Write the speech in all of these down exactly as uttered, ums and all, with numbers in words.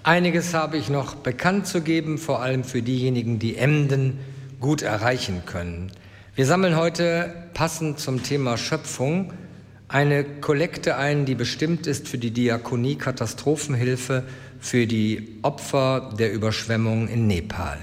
Einiges habe ich noch bekannt zu geben, vor allem für diejenigen, die Emden gut erreichen können. Wir sammeln heute passend zum Thema Schöpfung eine Kollekte ein, die bestimmt ist für die Diakonie Katastrophenhilfe für die Opfer der Überschwemmung in Nepal.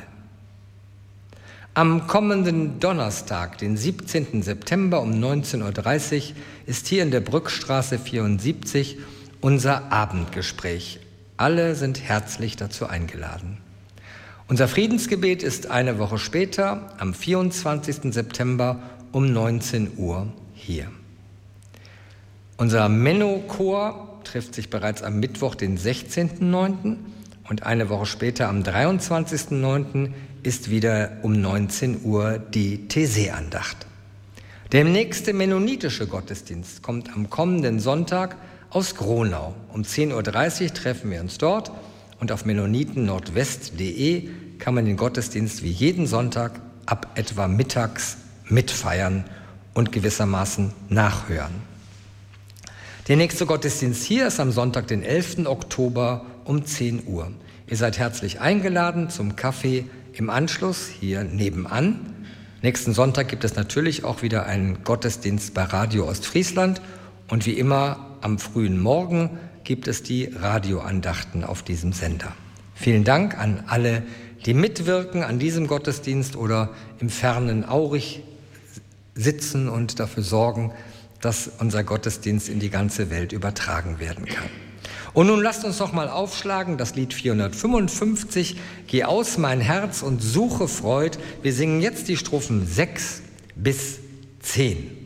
Am kommenden Donnerstag, den siebzehnten September um neunzehn Uhr dreißig, ist hier in der Brückstraße vierundsiebzig unser Abendgespräch. Alle sind herzlich dazu eingeladen. Unser Friedensgebet ist eine Woche später, am vierundzwanzigsten September um neunzehn Uhr hier. Unser Menno-Chor trifft sich bereits am Mittwoch, den sechzehnten neunten und eine Woche später, am dreiundzwanzigsten neunten ist wieder um neunzehn Uhr die Thesee-Andacht. Der nächste mennonitische Gottesdienst kommt am kommenden Sonntag aus Gronau. Um zehn Uhr dreißig treffen wir uns dort und auf mennoniten nordwest punkt de kann man den Gottesdienst wie jeden Sonntag ab etwa mittags mitfeiern und gewissermaßen nachhören. Der nächste Gottesdienst hier ist am Sonntag, den elften Oktober um zehn Uhr. Ihr seid herzlich eingeladen zum Kaffee im Anschluss hier nebenan. Nächsten Sonntag gibt es natürlich auch wieder einen Gottesdienst bei Radio Ostfriesland und wie immer am frühen Morgen gibt es die Radioandachten auf diesem Sender. Vielen Dank an alle, die mitwirken an diesem Gottesdienst oder im fernen Aurich sitzen und dafür sorgen, dass unser Gottesdienst in die ganze Welt übertragen werden kann. Und nun lasst uns noch mal aufschlagen, das Lied vierhundertfünfundfünfzig, Geh aus mein Herz und suche Freud. Wir singen jetzt die Strophen sechs bis zehn.